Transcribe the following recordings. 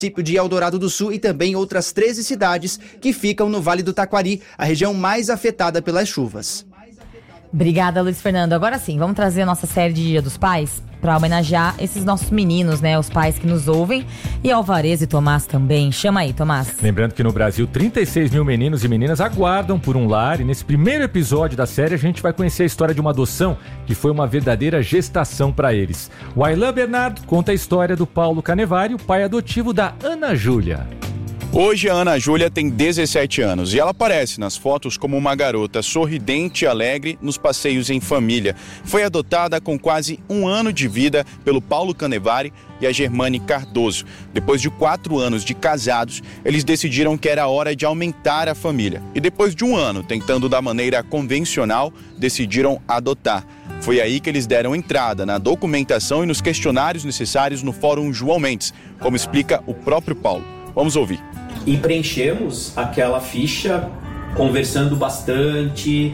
município de Eldorado do Sul e também outras 13 cidades que ficam no Vale do Taquari, a região mais afetada pelas chuvas. Obrigada, Luiz Fernando. Agora sim, vamos trazer a nossa série de Dia dos Pais para homenagear esses nossos meninos, né? Os pais que nos ouvem. E Alvarez e Tomás também. Chama aí, Tomás. Lembrando que no Brasil, 36 mil meninos e meninas aguardam por um lar. E nesse primeiro episódio da série, a gente vai conhecer a história de uma adoção que foi uma verdadeira gestação para eles. O Aylan Bernardo conta a história do Paulo Canevari, o pai adotivo da Ana Júlia. Hoje a Ana Júlia tem 17 anos e ela aparece nas fotos como uma garota sorridente e alegre nos passeios em família. Foi adotada com quase 1 ano de vida pelo Paulo Canevari e a Germane Cardoso. Depois de 4 anos de casados, eles decidiram que era hora de aumentar a família. E depois de 1 ano tentando da maneira convencional, decidiram adotar. Foi aí que eles deram entrada na documentação e nos questionários necessários no Fórum João Mendes, como explica o próprio Paulo. Vamos ouvir. E preenchemos aquela ficha conversando bastante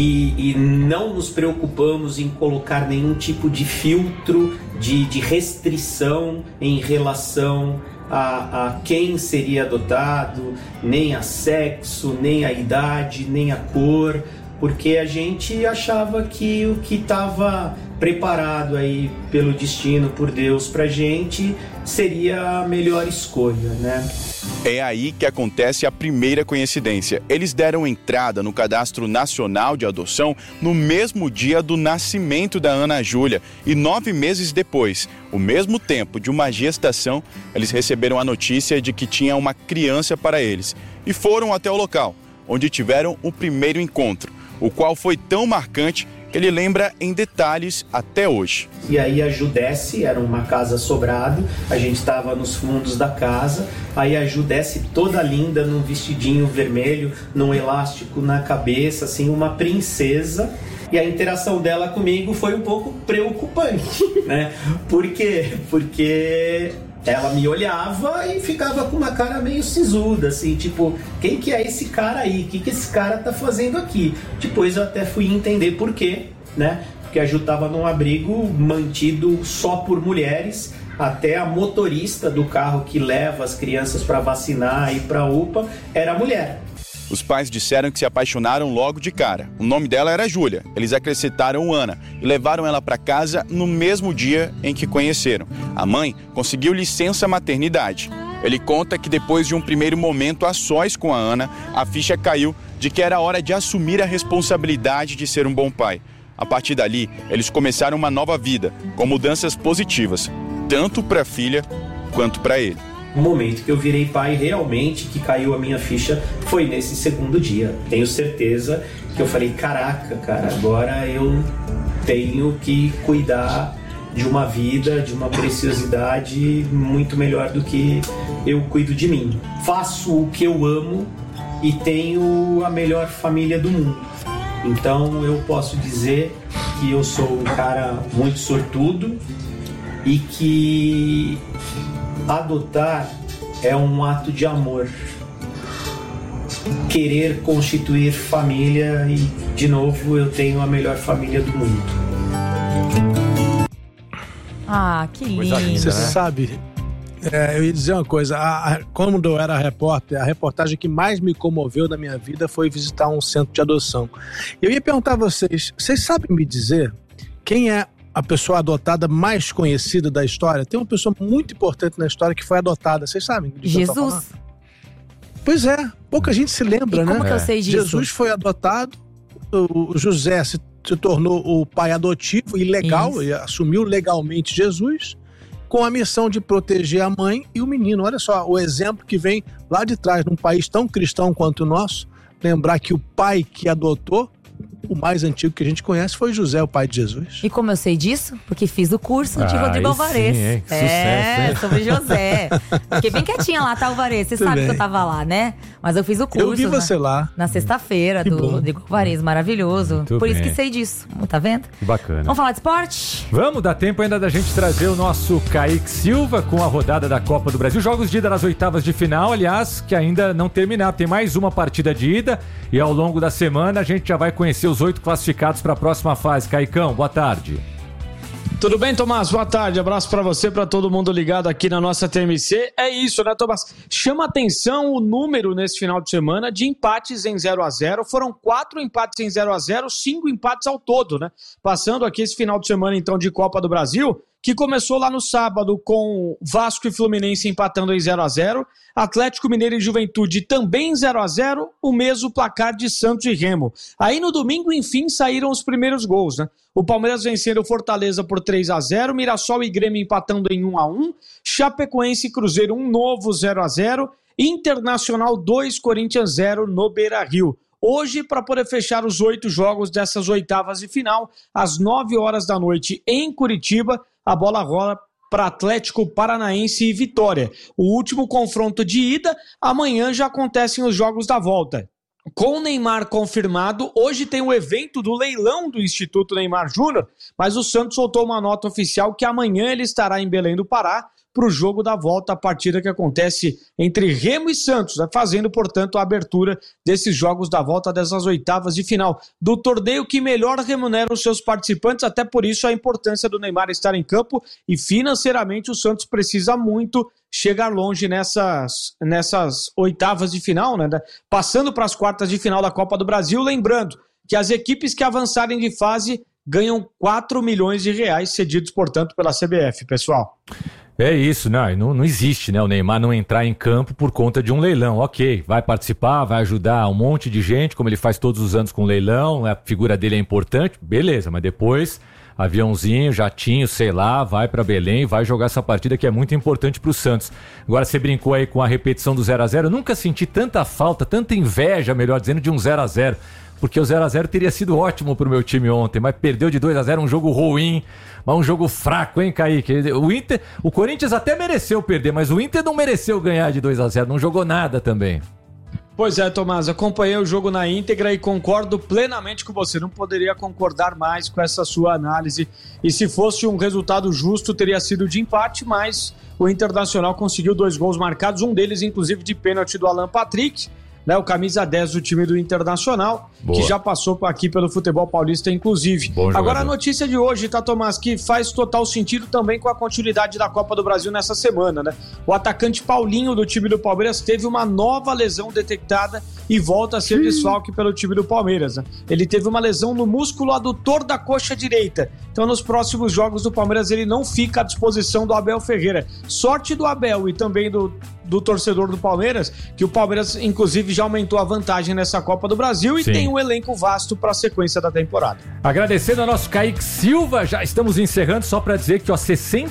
e não nos preocupamos em colocar nenhum tipo de filtro, de restrição em relação a quem seria adotado, nem a sexo, nem a idade, nem a cor, porque a gente achava que o que estava preparado aí pelo destino, por Deus, pra gente, seria a melhor escolha, né? É aí que acontece a primeira coincidência. Eles deram entrada no Cadastro Nacional de Adoção no mesmo dia do nascimento da Ana Júlia. E 9 meses depois, o mesmo tempo de uma gestação, eles receberam a notícia de que tinha uma criança para eles. E foram até o local, onde tiveram o primeiro encontro, o qual foi tão marcante que ele lembra em detalhes até hoje. E aí a Ju desce, era uma casa sobrado, a gente estava nos fundos da casa, aí a Ju desce toda linda num vestidinho vermelho, num elástico na cabeça, assim, uma princesa. E a interação dela comigo foi um pouco preocupante, né? Por quê? Porque ela me olhava e ficava com uma cara meio sisuda, assim, tipo, quem que é esse cara aí? O que esse cara tá fazendo aqui? Depois eu até fui entender por quê, né? Porque a Ju tava num abrigo mantido só por mulheres, até a motorista do carro que leva as crianças para vacinar e para UPA era mulher. Os pais disseram que se apaixonaram logo de cara. O nome dela era Júlia. Eles acrescentaram Ana e levaram ela para casa no mesmo dia em que conheceram. A mãe conseguiu licença maternidade. Ele conta que depois de um primeiro momento a sós com a Ana, a ficha caiu de que era hora de assumir a responsabilidade de ser um bom pai. A partir dali, eles começaram uma nova vida, com mudanças positivas, tanto para a filha quanto para ele. O momento que eu virei pai realmente, que caiu a minha ficha, foi nesse segundo dia. Tenho certeza que eu falei, caraca, cara, agora eu tenho que cuidar de uma vida, de uma preciosidade muito melhor do que eu cuido de mim. Faço o que eu amo e tenho a melhor família do mundo. Então eu posso dizer que eu sou um cara muito sortudo e que adotar é um ato de amor. Querer constituir família e, de novo, eu tenho a melhor família do mundo. Ah, que lindo. Você, né? Sabe, eu ia dizer uma coisa. Quando eu era repórter, a reportagem que mais me comoveu na minha vida foi visitar um centro de adoção. Eu ia perguntar a vocês sabem me dizer quem é a pessoa adotada mais conhecida da história? Tem uma pessoa muito importante na história que foi adotada. Vocês sabem? Jesus. Pois é, pouca gente se lembra, né? Como que eu sei disso? Jesus foi adotado, o José se tornou o pai adotivo e legal, e assumiu legalmente Jesus, com a missão de proteger a mãe e o menino. Olha só, o exemplo que vem lá de trás, num país tão cristão quanto o nosso, lembrar que o pai que adotou, o mais antigo que a gente conhece, foi José, o pai de Jesus. E como eu sei disso? Porque fiz o curso de Rodrigo Alvarez. Sim, que sucesso, hein? Sobre José. Fiquei bem quietinha lá, tá, Alvarez? Você sabe que eu tava lá, né? Mas eu fiz o curso. Eu vi você lá. Na sexta-feira, do Rodrigo Alvarez. Maravilhoso. Muito Por isso bem. que sei disso. Tá vendo? Que bacana. Vamos falar de esporte? Vamos, dá tempo ainda da gente trazer o nosso Kaique Silva com a rodada da Copa do Brasil. Jogos de ida nas oitavas de final, aliás, que ainda não terminaram. Tem mais uma partida de ida e ao longo da semana a gente já vai conhecer os 8 classificados para a próxima fase. Caicão, boa tarde. Tudo bem, Tomás? Boa tarde, abraço pra você, pra todo mundo ligado aqui na nossa TMC. É isso, né, Tomás? Chama atenção o número nesse final de semana de empates em 0-0. Foram 4 empates em 0-0, 5 empates ao todo, né? Passando aqui esse final de semana, então, de Copa do Brasil, que começou lá no sábado com Vasco e Fluminense empatando em 0-0, Atlético Mineiro e Juventude também em 0-0, o mesmo placar de Santos e Remo. Aí no domingo, enfim, saíram os primeiros gols, né? O Palmeiras vencendo o Fortaleza por 3-0, Mirassol e Grêmio empatando em 1-1, Chapecoense e Cruzeiro um novo 0-0, Internacional 2, Corinthians 0 no Beira-Rio. Hoje, para poder fechar os 8 jogos dessas oitavas de final, às 9 horas da noite em Curitiba, a bola rola para Atlético Paranaense e Vitória. O último confronto de ida, amanhã já acontecem os jogos da volta. Com o Neymar confirmado, hoje tem o evento do leilão do Instituto Neymar Júnior, mas o Santos soltou uma nota oficial que amanhã ele estará em Belém do Pará para o jogo da volta, a partida que acontece entre Remo e Santos, né, fazendo, portanto, a abertura desses jogos da volta dessas oitavas de final, do torneio que melhor remunera os seus participantes, até por isso a importância do Neymar estar em campo, e financeiramente o Santos precisa muito chegar longe nessas oitavas de final, né, passando para as quartas de final da Copa do Brasil, lembrando que as equipes que avançarem de fase ganham 4 milhões de reais cedidos, portanto, pela CBF, pessoal. É isso, não existe, né, o Neymar não entrar em campo por conta de um leilão. Ok, vai participar, vai ajudar um monte de gente, como ele faz todos os anos com leilão, a figura dele é importante, beleza, mas depois, aviãozinho, jatinho, sei lá, vai pra Belém, vai jogar essa partida que é muito importante pro Santos. Agora você brincou aí com a repetição do 0-0, eu nunca senti tanta falta, tanta inveja, melhor dizendo, de um 0-0. Porque o 0-0 teria sido ótimo pro meu time ontem, mas perdeu de 2-0, um jogo ruim, mas um jogo fraco, hein, Kaique? O Corinthians até mereceu perder, mas o Inter não mereceu ganhar de 2-0, não jogou nada também. Pois é, Tomás, acompanhei o jogo na íntegra e concordo plenamente com você, não poderia concordar mais com essa sua análise, e se fosse um resultado justo teria sido de empate, mas o Internacional conseguiu 2 gols marcados, um deles inclusive de pênalti do Alan Patrick, né, o camisa 10 do time do Internacional, boa, que já passou aqui pelo futebol paulista, inclusive. Agora a notícia de hoje, tá, Tomás, que faz total sentido também com a continuidade da Copa do Brasil nessa semana, né? O atacante Paulinho do time do Palmeiras teve uma nova lesão detectada e volta a ser desfalque pelo time do Palmeiras, né? Ele teve uma lesão no músculo adutor da coxa direita. Então nos próximos jogos do Palmeiras ele não fica à disposição do Abel Ferreira. Sorte do Abel e também do torcedor do Palmeiras, que o Palmeiras inclusive já aumentou a vantagem nessa Copa do Brasil e tem um elenco vasto para a sequência da temporada. Agradecendo ao nosso Kaique Silva, já estamos encerrando, só para dizer que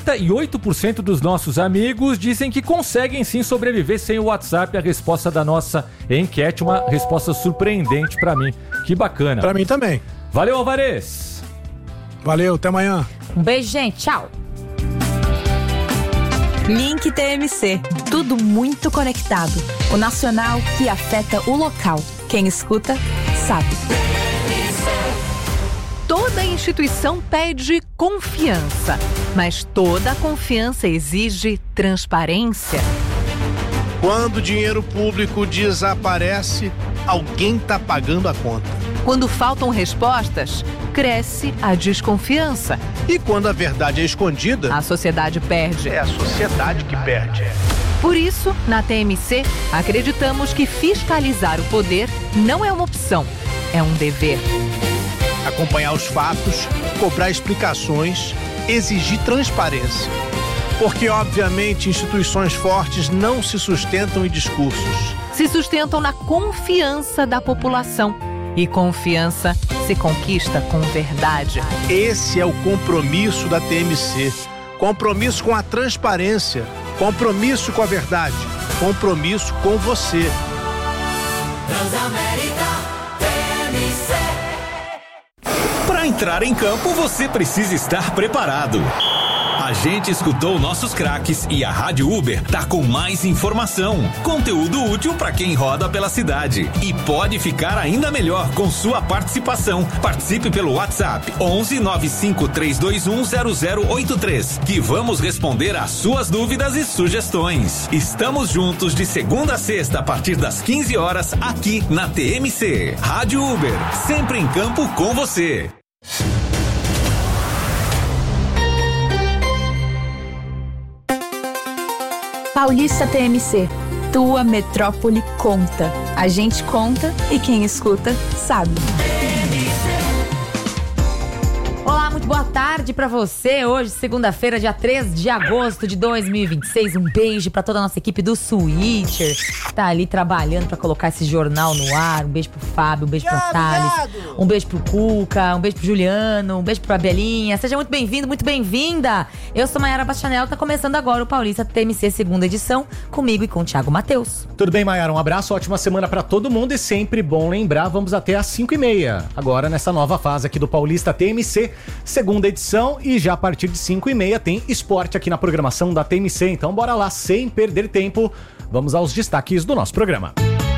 68% dos nossos amigos dizem que conseguem sim sobreviver sem o WhatsApp. A resposta da nossa enquete, uma resposta surpreendente para mim. Que bacana. Para mim também. Valeu, Alvarez. Valeu, até amanhã. Um beijo, gente. Tchau. Link TMC. Tudo muito conectado. O nacional que afeta o local. Quem escuta, sabe. Toda instituição pede confiança, mas toda confiança exige transparência. Quando o dinheiro público desaparece, alguém está pagando a conta. Quando faltam respostas, cresce a desconfiança. E quando a verdade é escondida, a sociedade perde. É a sociedade que perde. Por isso, na TMC, acreditamos que fiscalizar o poder não é uma opção, é um dever. Acompanhar os fatos, cobrar explicações, exigir transparência. Porque, obviamente, instituições fortes não se sustentam em discursos. Se sustentam na confiança da população. E confiança se conquista com verdade. Esse é o compromisso da TMC. Compromisso com a transparência. Compromisso com a verdade. Compromisso com você. Transamérica TMC. Para entrar em campo, você precisa estar preparado. A gente escutou nossos craques e a Rádio Uber tá com mais informação, conteúdo útil para quem roda pela cidade e pode ficar ainda melhor com sua participação. Participe pelo WhatsApp 11 95 321 0083 que vamos responder às suas dúvidas e sugestões. Estamos juntos de segunda a sexta a partir das 15 horas aqui na TMC. Rádio Uber, sempre em campo com você. Paulista TMC. Tua metrópole conta. A gente conta e quem escuta sabe. Olá, muito boa tarde pra você. Hoje, segunda-feira, dia 3 de agosto de 2026. Um beijo pra toda a nossa equipe do Switcher, que tá ali trabalhando pra colocar esse jornal no ar. Um beijo pro Fábio, um beijo pro Thales, um beijo pro Cuca, um beijo pro Juliano, um beijo pra Belinha. Seja muito bem-vindo, muito bem-vinda. Eu sou Mayara Bastianello, tá começando agora o Paulista TMC, segunda edição, comigo e com o Thiago Matheus. Tudo bem, Mayara? Um abraço, ótima semana pra todo mundo e sempre bom lembrar, vamos até às 5h30. Agora, nessa nova fase aqui do Paulista TMC, segunda edição, e já a partir de 5h30 tem esporte aqui na programação da TMC. Então bora lá, sem perder tempo, vamos aos destaques do nosso programa.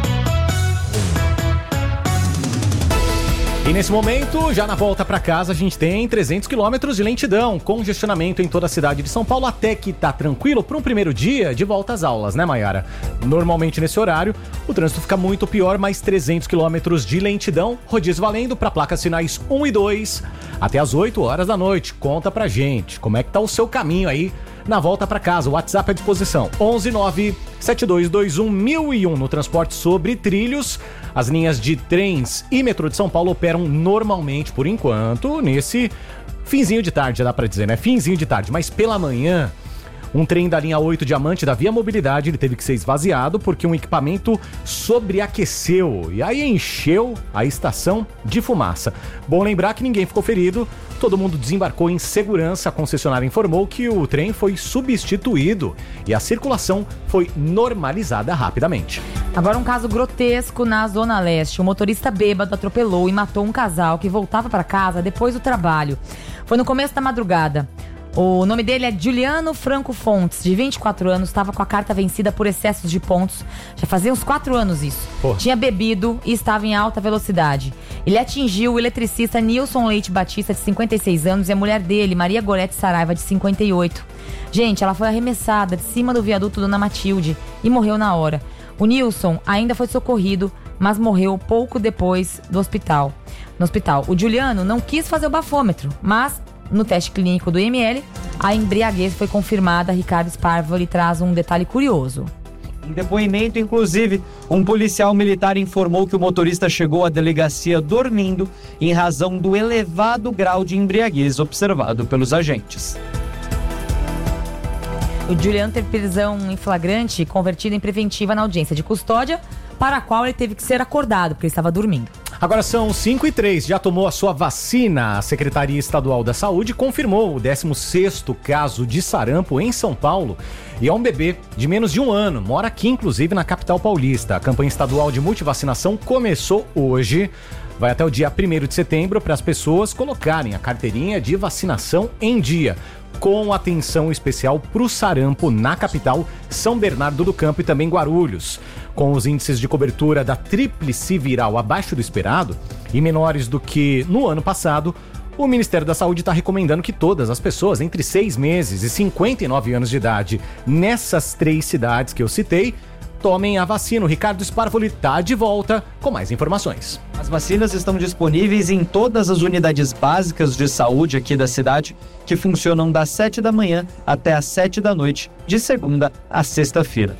E nesse momento, já na volta para casa, a gente tem 300 quilômetros de lentidão, congestionamento em toda a cidade de São Paulo, até que tá tranquilo para um primeiro dia de volta às aulas, né, Mayara? Normalmente nesse horário, o trânsito fica muito pior, mais 300 quilômetros de lentidão, rodízio valendo para placas sinais 1 e 2, até às 8 horas da noite. Conta pra gente, como é que tá o seu caminho aí na volta para casa? O WhatsApp à disposição, 11972211001 no transporte sobre trilhos. As linhas de trens e metrô de São Paulo operam normalmente, por enquanto, nesse finzinho de tarde, já dá pra dizer, né? Finzinho de tarde, mas pela manhã, um trem da linha 8 Diamante da Via Mobilidade, ele teve que ser esvaziado porque um equipamento sobreaqueceu e aí encheu a estação de fumaça. Bom lembrar que ninguém ficou ferido, todo mundo desembarcou em segurança. A concessionária informou que o trem foi substituído e a circulação foi normalizada rapidamente. Agora um caso grotesco na Zona Leste. O motorista bêbado atropelou e matou um casal que voltava para casa depois do trabalho. Foi no começo da madrugada. O nome dele é Juliano Franco Fontes, de 24 anos, estava com a carta vencida por excessos de pontos. Já fazia uns 4 anos isso. Porra. Tinha bebido e estava em alta velocidade. Ele atingiu o eletricista Nilson Leite Batista, de 56 anos, e a mulher dele, Maria Gorete Saraiva, de 58. Gente, ela foi arremessada de cima do viaduto Dona Matilde e morreu na hora. O Nilson ainda foi socorrido, mas morreu pouco depois no hospital. O Juliano não quis fazer o bafômetro, mas no teste clínico do IML, a embriaguez foi confirmada. Ricardo Sparvoli traz um detalhe curioso. Em depoimento, inclusive, um policial militar informou que o motorista chegou à delegacia dormindo em razão do elevado grau de embriaguez observado pelos agentes. O Juliano teve prisão em flagrante convertida em preventiva na audiência de custódia, para a qual ele teve que ser acordado, porque ele estava dormindo. Agora são 5h03, já tomou a sua vacina? A Secretaria Estadual da Saúde confirmou o 16º caso de sarampo em São Paulo. E é um bebê de menos de 1 ano, mora aqui inclusive na capital paulista. A campanha estadual de multivacinação começou hoje. Vai até o dia 1º de setembro para as pessoas colocarem a carteirinha de vacinação em dia, com atenção especial para o sarampo na capital, São Bernardo do Campo e também Guarulhos. Com os índices de cobertura da tríplice viral abaixo do esperado e menores do que no ano passado, o Ministério da Saúde está recomendando que todas as pessoas entre 6 meses e 59 anos de idade nessas 3 cidades que eu citei tomem a vacina. O Ricardo Sparvoli está de volta com mais informações. As vacinas estão disponíveis em todas as unidades básicas de saúde aqui da cidade, que funcionam das 7 da manhã até às 7 da noite, de segunda a sexta-feira.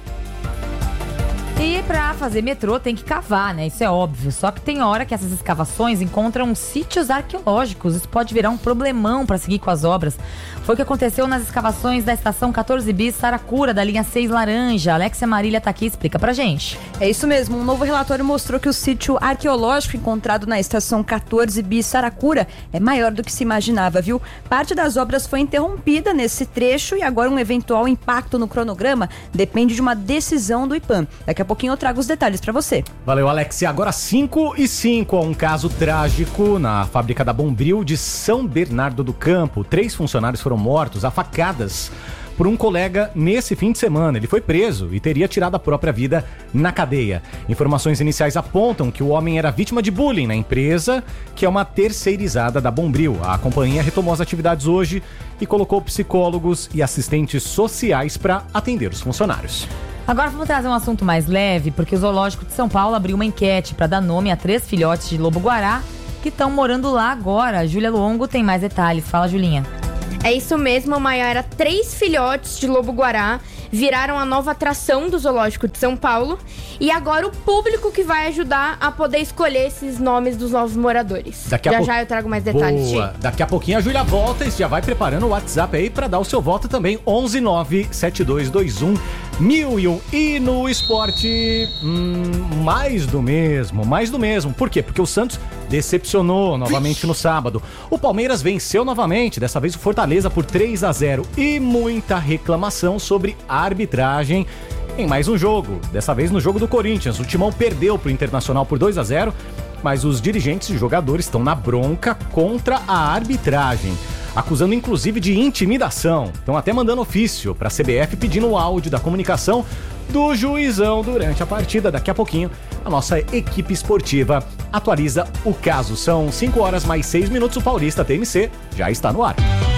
E pra fazer metrô tem que cavar, né? Isso é óbvio. Só que tem hora que essas escavações encontram sítios arqueológicos. Isso pode virar um problemão pra seguir com as obras. Foi o que aconteceu nas escavações da estação 14 bis Saracura, da linha 6 Laranja. Alexia Marília tá aqui, explica pra gente. É isso mesmo. Um novo relatório mostrou que o sítio arqueológico encontrado na estação 14 bis Saracura é maior do que se imaginava, viu? Parte das obras foi interrompida nesse trecho e agora um eventual impacto no cronograma depende de uma decisão do IPAM. Daqui a pouquinho eu trago os detalhes pra você. Valeu, Alexia. Agora 5h05, um caso trágico na fábrica da Bombril de São Bernardo do Campo. 3 funcionários foram mortos a facadas por um colega nesse fim de semana. Ele foi preso e teria tirado a própria vida na cadeia. Informações iniciais apontam que o homem era vítima de bullying na empresa, que é uma terceirizada da Bombril. A companhia retomou as atividades hoje e colocou psicólogos e assistentes sociais para atender os funcionários. Agora vamos trazer um assunto mais leve, porque o Zoológico de São Paulo abriu uma enquete para dar nome a 3 filhotes de lobo-guará que estão morando lá agora. A Júlia Longo tem mais detalhes. Fala, Julinha. É isso mesmo, Maiara. 3 filhotes de lobo-guará viraram a nova atração do Zoológico de São Paulo. E agora o público que vai ajudar a poder escolher esses nomes dos novos moradores. Já eu trago mais detalhes. Boa. Daqui a pouquinho a Júlia volta e já vai preparando o WhatsApp aí pra dar o seu voto também. 11972211001. E no esporte, mais do mesmo. Por quê? Porque o Santos decepcionou novamente no sábado. O Palmeiras venceu novamente, dessa vez o Fortaleza por 3-0. E muita reclamação sobre a arbitragem em mais um jogo. Dessa vez no jogo do Corinthians. O Timão perdeu pro Internacional por 2-0, mas os dirigentes e jogadores estão na bronca contra a arbitragem, acusando inclusive de intimidação. Estão até mandando ofício para a CBF pedindo o áudio da comunicação do juizão durante a partida. Daqui a pouquinho a nossa equipe esportiva atualiza o caso. São 5h mais 6 o Paulista TMC já está no ar.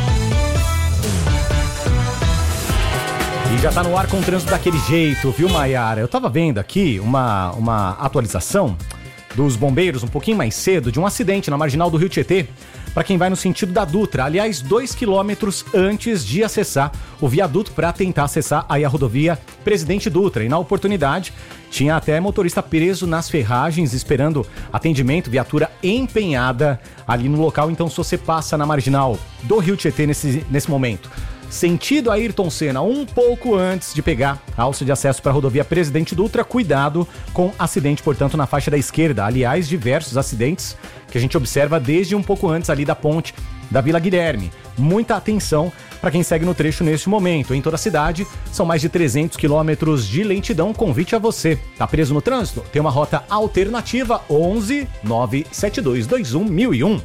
E já tá no ar com o trânsito daquele jeito, viu, Maiara? Eu tava vendo aqui uma atualização dos bombeiros um pouquinho mais cedo de um acidente na marginal do Rio Tietê, para quem vai no sentido da Dutra. Aliás, 2 quilômetros antes de acessar o viaduto para tentar acessar aí a rodovia Presidente Dutra. E na oportunidade, tinha até motorista preso nas ferragens, esperando atendimento, viatura empenhada ali no local. Então, se você passa na marginal do Rio Tietê nesse momento, sentido Ayrton Senna, um pouco antes de pegar a alça de acesso para a rodovia Presidente Dutra, cuidado com acidente, portanto, na faixa da esquerda. Aliás, diversos acidentes que a gente observa desde um pouco antes ali da ponte da Vila Guilherme. Muita atenção para quem segue no trecho neste momento. Em toda a cidade, são mais de 300 quilômetros de lentidão. Convite a você. Tá preso no trânsito? Tem uma rota alternativa, 11-97221-1001.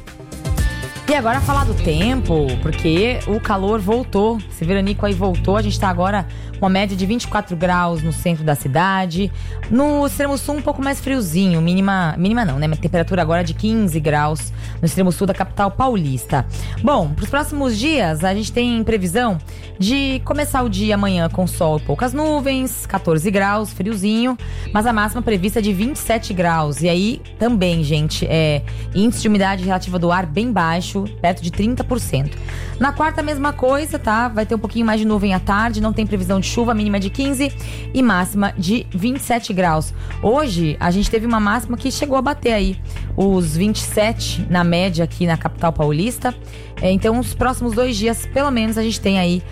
E agora falar do tempo, porque o calor voltou. Esse veranico aí voltou. A gente tá agora com uma média de 24 graus no centro da cidade. No extremo sul um pouco mais friozinho. Mínima não, né? Uma temperatura agora de 15 graus no extremo sul da capital paulista. Bom, pros próximos dias a gente tem previsão de começar o dia amanhã com sol e poucas nuvens, 14 graus, friozinho, mas a máxima prevista é de 27 graus. E aí também, gente, índice de umidade relativa do ar bem baixo, perto de 30%. Na quarta, a mesma coisa, tá? Vai ter um pouquinho mais de nuvem à tarde, não tem previsão de chuva, mínima de 15 e máxima de 27 graus. Hoje, a gente teve uma máxima que chegou a bater aí os 27 na média aqui na capital paulista. Então, os próximos 2 dias, pelo menos, a gente tem aí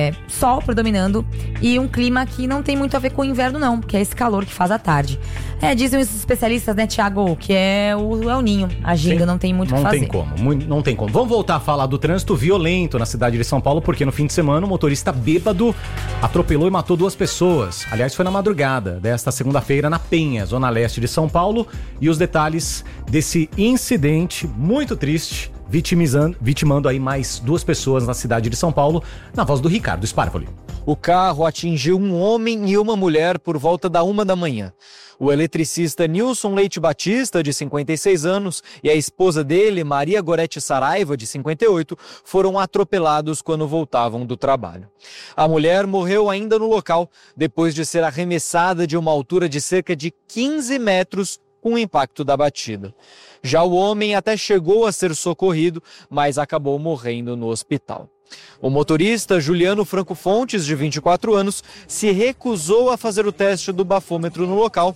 sol predominando e um clima que não tem muito a ver com o inverno, não, porque é esse calor que faz à tarde. Dizem os especialistas, né, Thiago, que é o El Ninho agindo, não tem muito o que fazer. Não tem como. Vamos voltar a falar do trânsito violento na cidade de São Paulo, porque no fim de semana o motorista bêbado atropelou e matou 2 pessoas. Aliás, foi na madrugada desta segunda-feira na Penha, zona leste de São Paulo. E os detalhes desse incidente muito triste, vitimando aí mais 2 pessoas na cidade de São Paulo, na voz do Ricardo Sparvoli. O carro atingiu um homem e uma mulher por volta da 1 da manhã. O eletricista Nilson Leite Batista, de 56 anos, e a esposa dele, Maria Gorete Saraiva, de 58, foram atropelados quando voltavam do trabalho. A mulher morreu ainda no local, depois de ser arremessada de uma altura de cerca de 15 metros com o impacto da batida. Já o homem até chegou a ser socorrido, mas acabou morrendo no hospital. O motorista Juliano Franco Fontes, de 24 anos, se recusou a fazer o teste do bafômetro no local,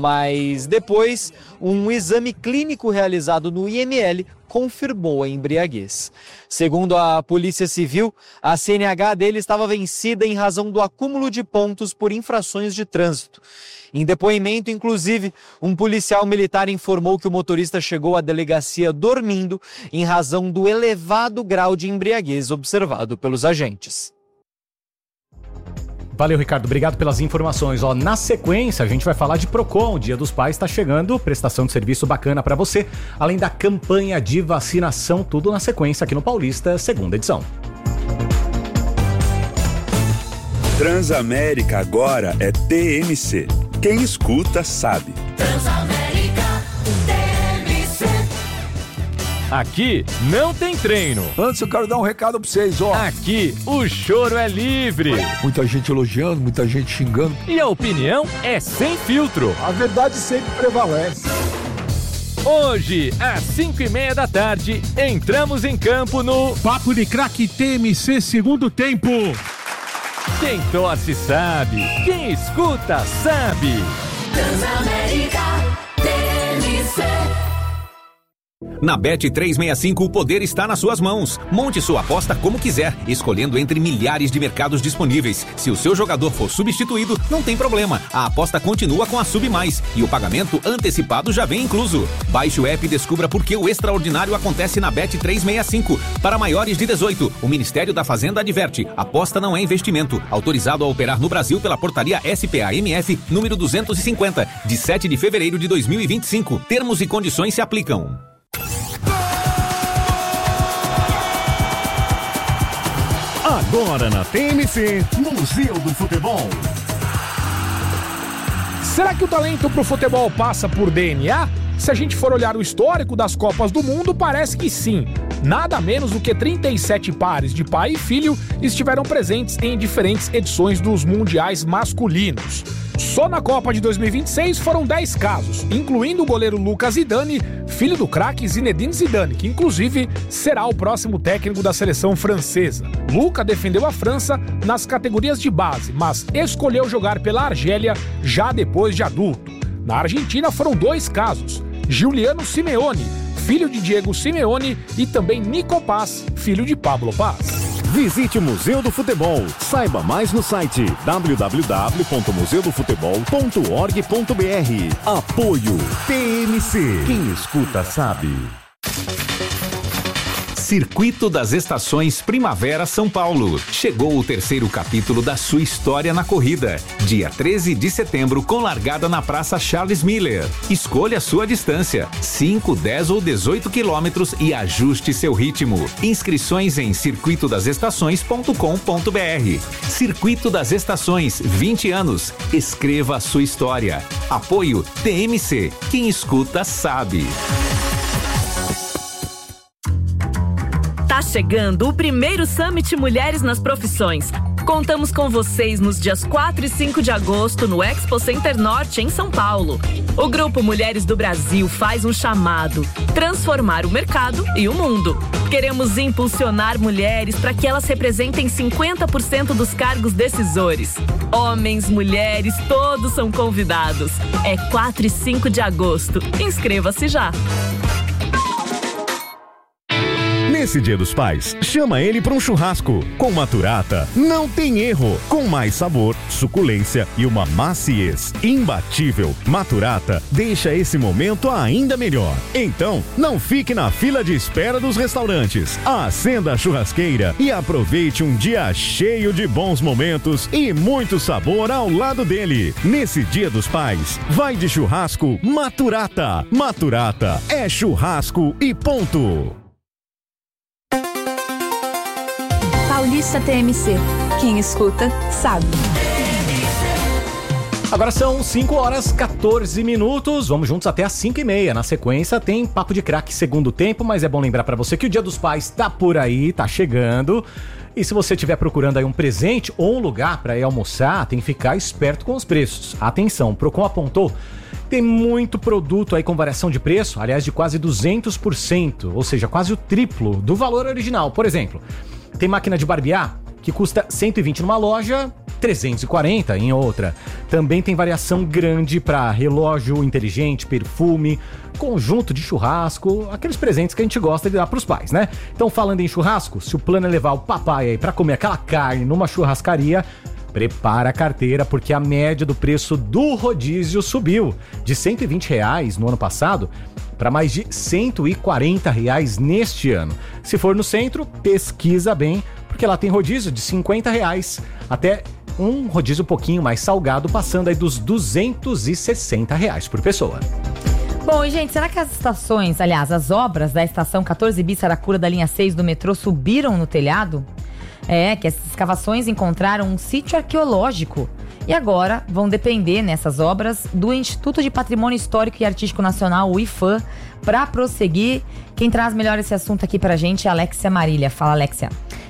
mas depois um exame clínico realizado no IML confirmou a embriaguez. Segundo a Polícia Civil, a CNH dele estava vencida em razão do acúmulo de pontos por infrações de trânsito. Em depoimento, inclusive, um policial militar informou que o motorista chegou à delegacia dormindo em razão do elevado grau de embriaguez observado pelos agentes. Valeu, Ricardo. Obrigado pelas informações. Na sequência, a gente vai falar de Procon. O Dia dos Pais está chegando. Prestação de serviço bacana para você. Além da campanha de vacinação, tudo na sequência aqui no Paulista, segunda edição. Transamérica agora é TMC. Quem escuta sabe. Transamérica TMC. Aqui não tem treino. Antes eu quero dar um recado pra vocês, Aqui o choro é livre. Muita gente elogiando, muita gente xingando. E a opinião é sem filtro. A verdade sempre prevalece. Hoje, às 5:30 da tarde, entramos em campo no Papo de Craque TMC segundo tempo. Quem torce sabe, quem escuta sabe. Transamérica TMC. Na Bet365 o poder está nas suas mãos. Monte sua aposta como quiser, escolhendo entre milhares de mercados disponíveis. Se o seu jogador for substituído, não tem problema. A aposta continua com a Sub Mais e o pagamento antecipado já vem incluso. Baixe o app e descubra por que o extraordinário acontece na Bet365. Para maiores de 18, o Ministério da Fazenda adverte: aposta não é investimento. Autorizado a operar no Brasil pela portaria SPA-MF número 250, de 7 de fevereiro de 2025. Termos e condições se aplicam. Agora na TMC, Museu do Futebol. Será que o talento pro futebol passa por DNA? Se a gente for olhar o histórico das Copas do Mundo, parece que sim. Nada menos do que 37 pares de pai e filho estiveram presentes em diferentes edições dos mundiais masculinos. Só na Copa de 2026 foram 10 casos, incluindo o goleiro Lucas Zidane, filho do craque Zinedine Zidane, que inclusive será o próximo técnico da seleção francesa. Luca defendeu a França nas categorias de base, mas escolheu jogar pela Argélia já depois de adulto. Na Argentina foram 2 casos: Giuliano Simeone, filho de Diego Simeone, e também Nico Paz, filho de Pablo Paz. Visite o Museu do Futebol. Saiba mais no site www.museudofutebol.org.br. Apoio TMC. Quem escuta sabe. Circuito das Estações Primavera São Paulo. Chegou o 3º capítulo da sua história na corrida. Dia 13 de setembro, com largada na Praça Charles Miller. Escolha sua distância, 5, 10 ou 18 quilômetros e ajuste seu ritmo. Inscrições em circuitodasestações.com.br. Circuito das Estações, 20 anos. Escreva a sua história. Apoio TMC. Quem escuta sabe. Tá chegando o primeiro Summit Mulheres nas Profissões. Contamos com vocês nos dias 4 e 5 de agosto no Expo Center Norte, em São Paulo. O Grupo Mulheres do Brasil faz um chamado: transformar o mercado e o mundo. Queremos impulsionar mulheres para que elas representem 50% dos cargos decisores. Homens, mulheres, todos são convidados. É 4 e 5 de agosto. Inscreva-se já. Nesse Dia dos Pais, chama ele para um churrasco. Com Maturata, não tem erro. Com mais sabor, suculência e uma maciez imbatível, Maturata deixa esse momento ainda melhor. Então, não fique na fila de espera dos restaurantes. Acenda a churrasqueira e aproveite um dia cheio de bons momentos e muito sabor ao lado dele. Nesse Dia dos Pais, vai de churrasco Maturata. Maturata é churrasco e ponto. Paulista TMC. Quem escuta, sabe. Agora são 5h14. Vamos juntos até às 5h30. Na sequência tem Papo de Craque segundo tempo, mas é bom lembrar pra você que o Dia dos Pais tá por aí, tá chegando. E se você estiver procurando aí um presente ou um lugar pra ir almoçar, tem que ficar esperto com os preços. Atenção, o Procon apontou: tem muito produto aí com variação de preço, aliás, de quase 200%, ou seja, quase o triplo do valor original. Por exemplo, tem máquina de barbear que custa 120 numa loja, 340 em outra. Também tem variação grande para relógio inteligente, perfume, conjunto de churrasco, aqueles presentes que a gente gosta de dar pros pais, né? Então, falando em churrasco, se o plano é levar o papai aí para comer aquela carne numa churrascaria, prepara a carteira, porque a média do preço do rodízio subiu de R$120 no ano passado para mais de R$140 neste ano. Se for no centro, pesquisa bem, porque lá tem rodízio de R$50 até um rodízio um pouquinho mais salgado, passando aí dos R$260 por pessoa. Bom, e gente, será que as estações, aliás, as obras da estação 14 Bis Saracura da linha 6 do metrô subiram no telhado? É, que essas escavações encontraram um sítio arqueológico. E agora vão depender, nessas obras, do Instituto de Patrimônio Histórico e Artístico Nacional, o IFAM, para prosseguir. Quem traz melhor esse assunto aqui pra gente é a Alexia Marília. Fala, Alexia.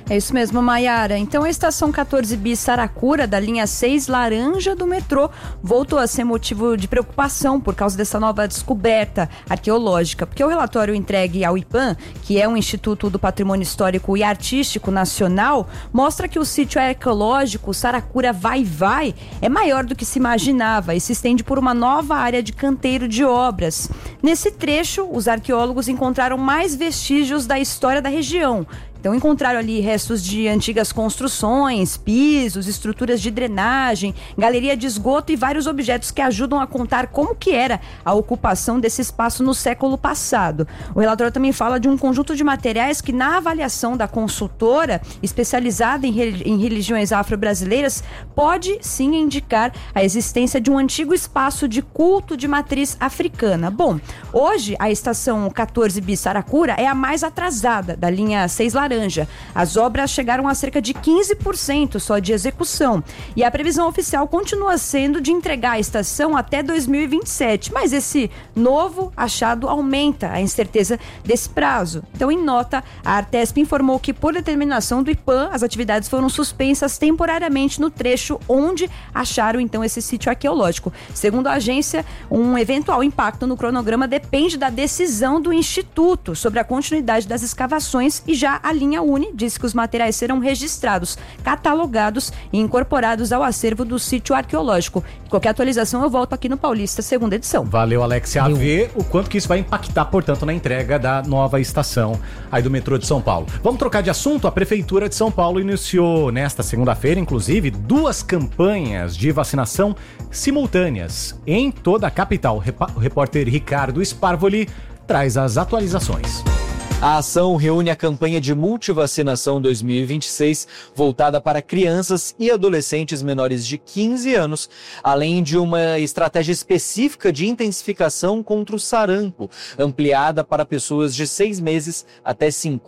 É isso mesmo, Maiara. Então a estação 14 bis Saracura, da linha 6 laranja do metrô, voltou a ser motivo de preocupação por causa dessa nova descoberta arqueológica, porque o relatório entregue ao IPAM, que é um Instituto do Patrimônio Histórico e Artístico Nacional, mostra que o sítio arqueológico Saracura Vai-Vai é maior do que se imaginava e se estende por uma nova área de canteiro de obras. Nesse trecho, os arqueólogos encontraram mais vestígios da história da região. Então encontraram ali restos de antigas construções, pisos, estruturas de drenagem, galeria de esgoto e vários objetos que ajudam a contar como que era a ocupação desse espaço no século passado. O relatório também fala de um conjunto de materiais que, na avaliação da consultora especializada em religiões afro-brasileiras, pode sim indicar a existência de um antigo espaço de culto de matriz africana. Bom, hoje a estação 14 bis Saracura é a mais atrasada da linha 6 laranja. As obras chegaram a cerca de 15% só de execução. E a previsão oficial continua sendo de entregar a estação até 2027. Mas esse novo achado aumenta a incerteza desse prazo. Então, em nota, a Artesp informou que, por determinação do IPAM, as atividades foram suspensas temporariamente no trecho onde acharam, então, esse sítio arqueológico. Segundo a agência, um eventual impacto no cronograma depende da decisão do Instituto sobre a continuidade das escavações e já a linha Uni diz que os materiais serão registrados, catalogados e incorporados ao acervo do sítio arqueológico. Qualquer atualização eu volto aqui no Paulista, segunda edição. Valeu, Alexia. A ver o quanto que isso vai impactar, portanto, na entrega da nova estação aí do metrô de São Paulo. Vamos trocar de assunto? A Prefeitura de São Paulo iniciou nesta segunda-feira, inclusive, 2 campanhas de vacinação simultâneas em toda a capital. O repórter Ricardo Sparvoli traz as atualizações. A ação reúne a campanha de multivacinação 2026, voltada para crianças e adolescentes menores de 15 anos, além de uma estratégia específica de intensificação contra o sarampo, ampliada para pessoas de 6 meses até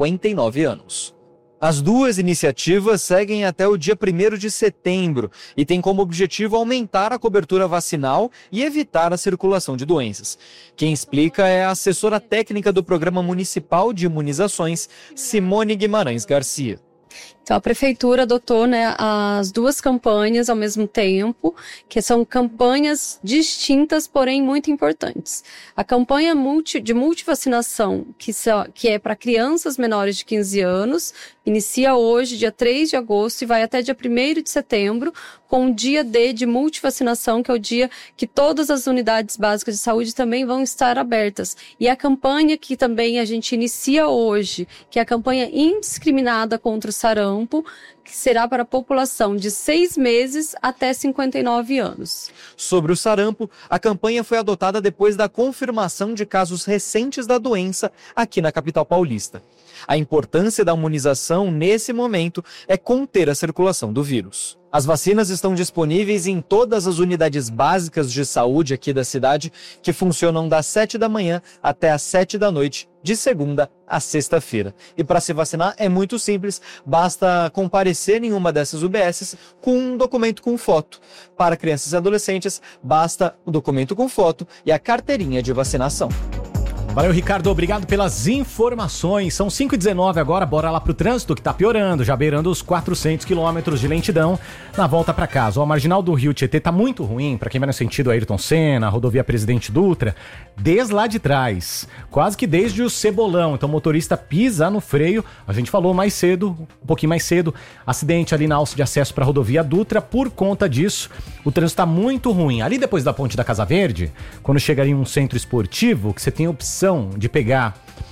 59 anos. As 2 iniciativas seguem até o dia 1º de setembro e têm como objetivo aumentar a cobertura vacinal e evitar a circulação de doenças. Quem explica é a assessora técnica do Programa Municipal de Imunizações, Simone Guimarães Garcia. Então, a Prefeitura adotou as 2 campanhas ao mesmo tempo, que são campanhas distintas, porém muito importantes. A campanha de multivacinação, que é para crianças menores de 15 anos, inicia hoje, dia 3 de agosto, e vai até dia 1º de setembro, com o dia D de multivacinação, que é o dia que todas as unidades básicas de saúde também vão estar abertas. E a campanha que também a gente inicia hoje, que é a campanha indiscriminada contra o sarampo, que será para a população de 6 meses até 59 anos. Sobre o sarampo, a campanha foi adotada depois da confirmação de casos recentes da doença aqui na capital paulista. A importância da imunização nesse momento é conter a circulação do vírus. As vacinas estão disponíveis em todas as unidades básicas de saúde aqui da cidade, que funcionam das 7 da manhã até as 7 da noite, de segunda a sexta-feira. E para se vacinar é muito simples, basta comparecer em uma dessas UBSs com um documento com foto. Para crianças e adolescentes, basta o documento com foto e a carteirinha de vacinação. Valeu, Ricardo. Obrigado pelas informações. São 5h19 agora. Bora lá pro trânsito que tá piorando, já beirando os 400 quilômetros de lentidão na volta para casa. A marginal do Rio Tietê tá muito ruim para quem vai no sentido Ayrton Senna, rodovia Presidente Dutra, desde lá de trás, quase que desde o Cebolão. Então o motorista pisa no freio. A gente falou mais cedo, um pouquinho mais cedo, acidente ali na alça de acesso para a rodovia Dutra. Por conta disso, o trânsito tá muito ruim. Ali depois da ponte da Casa Verde, quando chegar em um centro esportivo, que você tem a opção de pegar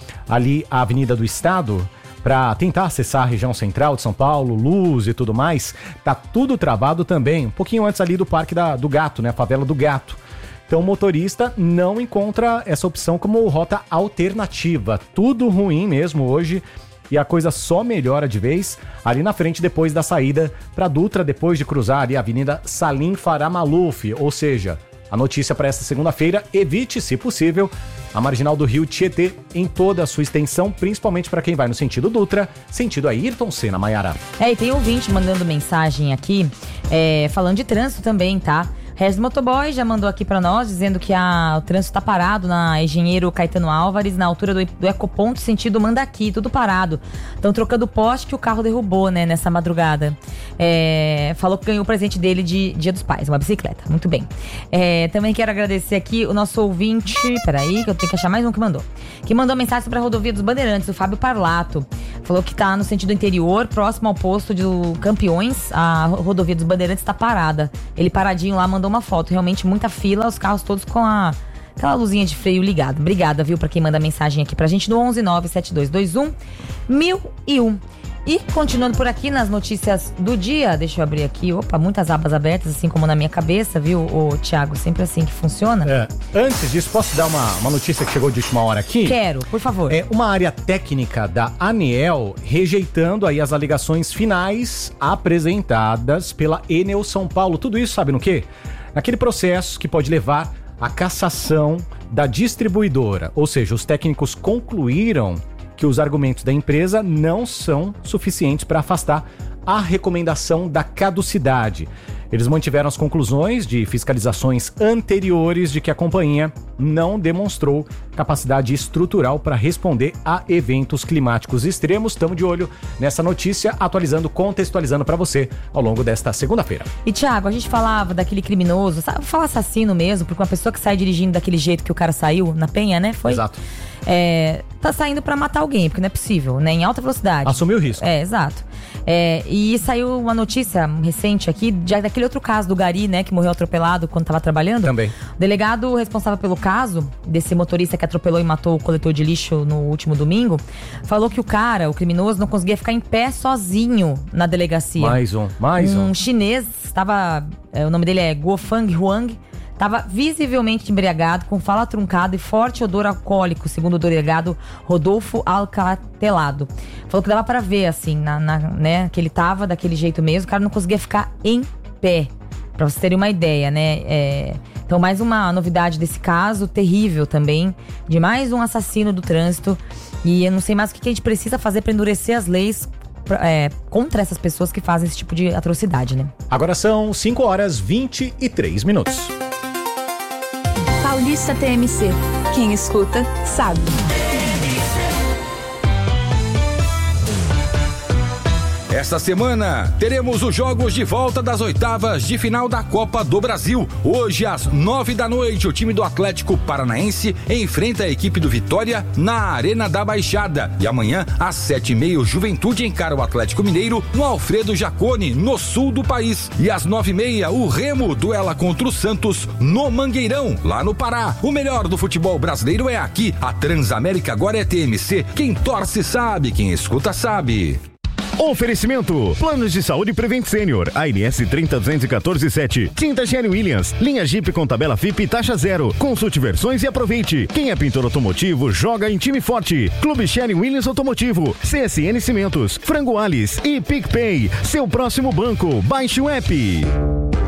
ali a Avenida do Estado para tentar acessar a região central de São Paulo, Luz e tudo mais, tá tudo travado também, um pouquinho antes ali do Parque do Gato, né, a favela do Gato. Então o motorista não encontra essa opção como rota alternativa. Tudo ruim mesmo hoje e a coisa só melhora de vez ali na frente depois da saída para Dutra, depois de cruzar ali a Avenida Salim Farah Maluf, ou seja, a notícia para esta segunda-feira: evite, se possível, a marginal do Rio Tietê em toda a sua extensão, principalmente para quem vai no sentido Dutra, sentido Ayrton Senna, Maiara. E tem ouvinte mandando mensagem aqui, falando de trânsito também, tá? Regis Motoboy já mandou aqui pra nós, dizendo que o trânsito tá parado na Engenheiro Caetano Álvares, na altura do Ecoponto, sentido Mandaqui, tudo parado. Estão trocando o poste que o carro derrubou, né, nessa madrugada. Falou que ganhou o presente dele de Dia dos Pais, uma bicicleta. Muito bem. Também quero agradecer aqui o nosso ouvinte, peraí, que eu tenho que achar mais um que mandou. Que mandou mensagem sobre a rodovia dos Bandeirantes, o Fábio Parlato. Falou que tá no sentido interior, próximo ao posto do Campeões, a rodovia dos Bandeirantes tá parada. Ele paradinho lá mandou uma foto, realmente muita fila, os carros todos com aquela luzinha de freio ligada. Obrigada, viu, pra quem manda mensagem aqui pra gente no 11972211001. E continuando por aqui nas notícias do dia, deixa eu abrir aqui, muitas abas abertas, assim como na minha cabeça, viu, Thiago? Sempre assim que funciona. Antes disso, posso dar uma notícia que chegou de última hora aqui? Quero, por favor. Uma área técnica da ANEEL rejeitando aí as alegações finais apresentadas pela Enel São Paulo. Tudo isso, sabe no quê? Naquele processo que pode levar à cassação da distribuidora. Ou seja, os técnicos concluíram que os argumentos da empresa não são suficientes para afastar a recomendação da caducidade. Eles mantiveram as conclusões de fiscalizações anteriores de que a companhia não demonstrou capacidade estrutural para responder a eventos climáticos extremos. Estamos de olho nessa notícia, atualizando, contextualizando para você ao longo desta segunda-feira. E, Thiago, a gente falava daquele criminoso, sabe, vou falar assassino mesmo, porque uma pessoa que sai dirigindo daquele jeito que o cara saiu na Penha, né? Foi? Exato. Tá saindo pra matar alguém, porque não é possível, né? Em alta velocidade. Assumiu o risco. Exato. E saiu uma notícia recente aqui, daquele outro caso do Gari, né? Que morreu atropelado quando tava trabalhando. Também. O delegado responsável pelo caso, desse motorista que atropelou e matou o coletor de lixo no último domingo, falou que o criminoso, não conseguia ficar em pé sozinho na delegacia. Mais um. Um chinês, o nome dele é Guofang Huang, estava visivelmente embriagado, com fala truncada e forte odor alcoólico, segundo o delegado Rodolfo Alcatelado. Falou que dava para ver, assim, né, que ele tava daquele jeito mesmo, o cara não conseguia ficar em pé, pra vocês terem uma ideia, né? Então, mais uma novidade desse caso, terrível também, de mais um assassino do trânsito. E eu não sei mais o que a gente precisa fazer para endurecer as leis contra essas pessoas que fazem esse tipo de atrocidade, né? Agora são 5h23. Paulista TMC. Quem escuta, sabe. Esta semana, teremos os jogos de volta das oitavas de final da Copa do Brasil. Hoje, às 9h, o time do Atlético Paranaense enfrenta a equipe do Vitória na Arena da Baixada. E amanhã, às 7h30, o Juventude encara o Atlético Mineiro no Alfredo Jaconi, no sul do país. E às 9h30, o Remo duela contra o Santos no Mangueirão, lá no Pará. O melhor do futebol brasileiro é aqui. A Transamérica agora é TMC. Quem torce sabe, quem escuta sabe. Oferecimento: Planos de Saúde Prevent Senior, ANS 30214-7. Tinta Sherwin Williams, linha Jeep com tabela FIP e taxa zero. Consulte versões e aproveite. Quem é pintor automotivo, joga em time forte. Clube Sherwin Williams Automotivo, CSN Cimentos, Frango Alice e PicPay. Seu próximo banco, baixe o app.